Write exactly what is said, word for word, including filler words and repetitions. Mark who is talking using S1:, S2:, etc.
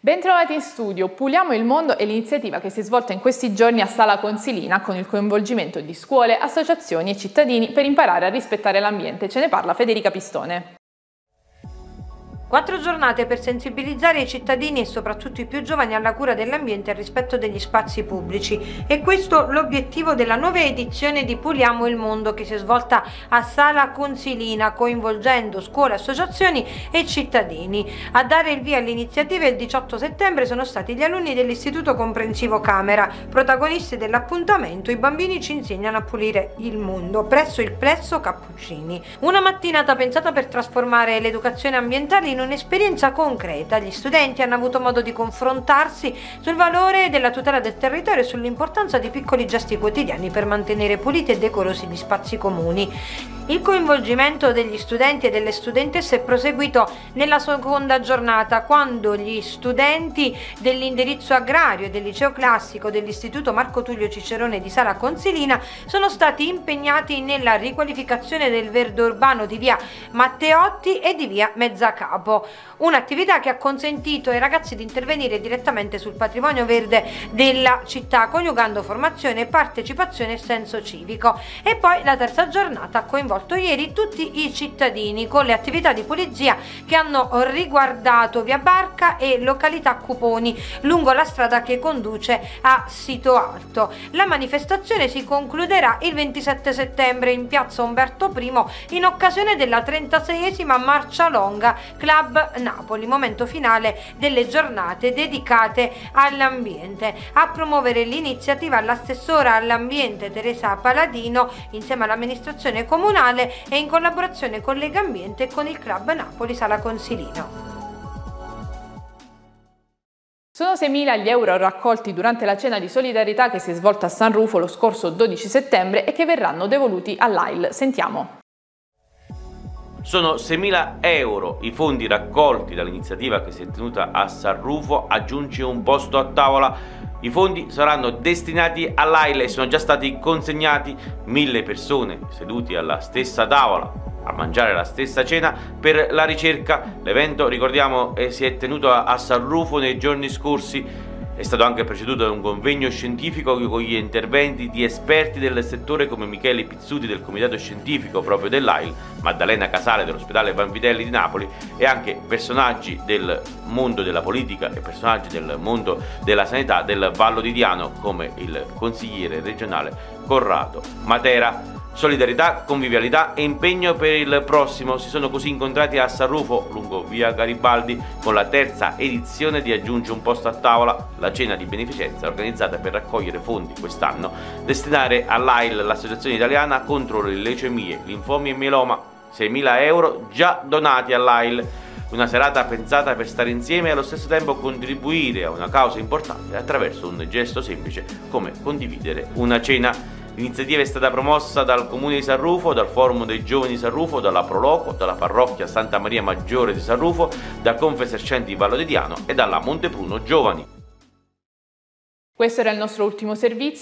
S1: Bentrovati in studio, Puliamo il Mondo è l'iniziativa che si è svolta in questi giorni a Sala Consilina con il coinvolgimento di scuole, associazioni e cittadini per imparare a rispettare l'ambiente. Ce ne parla Federica Pistone.
S2: Quattro giornate per sensibilizzare i cittadini e soprattutto i più giovani alla cura dell'ambiente e al rispetto degli spazi pubblici. E questo l'obiettivo della nuova edizione di Puliamo il Mondo che si è svolta a Sala Consilina coinvolgendo scuole, associazioni e cittadini. A dare il via all'iniziativa il diciotto settembre sono stati gli alunni dell'Istituto Comprensivo Camera. Protagonisti dell'appuntamento, i bambini ci insegnano a pulire il mondo presso il Plesso Cappuccini. Una mattinata pensata per trasformare l'educazione ambientale in un'esperienza concreta. Gli studenti hanno avuto modo di confrontarsi sul valore della tutela del territorio e sull'importanza di piccoli gesti quotidiani per mantenere puliti e decorosi gli spazi comuni. Il coinvolgimento degli studenti e delle studentesse è proseguito nella seconda giornata, quando gli studenti dell'indirizzo agrario e del liceo classico dell'Istituto Marco Tullio Cicerone di Sala Consilina sono stati impegnati nella riqualificazione del verde urbano di via Matteotti e di via Mezzacapo, un'attività che ha consentito ai ragazzi di intervenire direttamente sul patrimonio verde della città, coniugando formazione, partecipazione e senso civico. E poi la terza giornata ha coinvolto ieri tutti i cittadini con le attività di pulizia che hanno riguardato via Barca e località Cuponi lungo la strada che conduce a Sito Alto. La manifestazione si concluderà il ventisette settembre in piazza Umberto Primo in occasione della trentaseiesima Marcia Longa Club Napoli, momento finale delle giornate dedicate all'ambiente. A promuovere l'iniziativa l'assessora all'ambiente Teresa Paladino insieme all'amministrazione comunale e in collaborazione con Lega Ambiente e con il Club Napoli Sala Consilina.
S1: Sono seimila gli euro raccolti durante la cena di solidarietà che si è svolta a San Rufo lo scorso dodici settembre e che verranno devoluti all'A I L. Sentiamo.
S3: Sono seimila euro i fondi raccolti dall'iniziativa che si è tenuta a San Rufo. Aggiungi un posto a tavola. I fondi saranno destinati all'A I L e sono già stati consegnati. Mille persone seduti alla stessa tavola a mangiare la stessa cena per la ricerca. L'evento, ricordiamo, si è tenuto a San Rufo nei giorni scorsi. È stato anche preceduto da un convegno scientifico con gli interventi di esperti del settore come Michele Pizzuti del comitato scientifico proprio dell'A I L, Maddalena Casale dell'ospedale Vanvitelli di Napoli e anche personaggi del mondo della politica e personaggi del mondo della sanità del Vallo di Diano come il consigliere regionale Corrado Matera. Solidarietà, convivialità e impegno per il prossimo si sono così incontrati a San Rufo, lungo via Garibaldi, con la terza edizione di Aggiungi un posto a tavola, la cena di beneficenza organizzata per raccogliere fondi quest'anno, destinare all'A I L, l'associazione italiana contro le leucemie, linfomi e mieloma, seimila euro già donati all'A I L. Una serata pensata per stare insieme e allo stesso tempo contribuire a una causa importante attraverso un gesto semplice come condividere una cena. L'iniziativa è stata promossa dal Comune di San Rufo, dal Forum dei Giovani di San Rufo, dalla Proloco, dalla Parrocchia Santa Maria Maggiore di San Rufo, da Confesercenti di Vallo di Diano e dalla Montepruno Giovani.
S1: Questo era il nostro ultimo servizio.